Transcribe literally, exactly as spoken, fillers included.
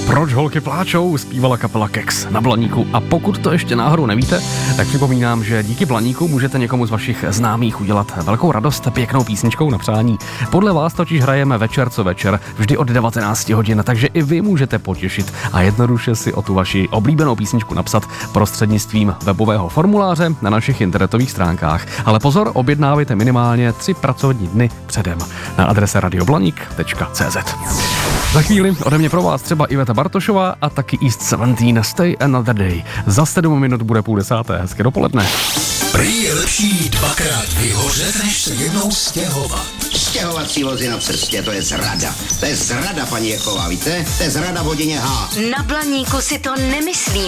Proč holky pláčou, zpívala kapela Kex na Blaníku. A pokud to ještě náhodou nevíte, tak připomínám, že díky Blaníku můžete někomu z vašich známých udělat velkou radost pěknou písničkou na přání. Podle vás totiž hrajeme večer co večer, vždy od devatenáct hodin, takže i vy můžete potěšit a jednoduše si o tu vaši oblíbenou písničku napsat prostřednictvím webového formuláře na našich internetových stránkách. Ale pozor, objednávejte minimálně tři pracovní dny předem na adrese radioblanik tečka cé zet. Za chvíli ode mě pro vás třeba Iveta Bartošová a taky East sedmnáct Stay Another Day. Za sedm minut bude půl desáté. Hezké dopoledne. Prý je lepší dvakrát vyhořet, než se jednou stěhovat. Stěhovací vozy na cestě, to je zrada. To je zrada, paní Jechová, víte? To je zrada v hodině H. Na Blaníku si to nemyslíme.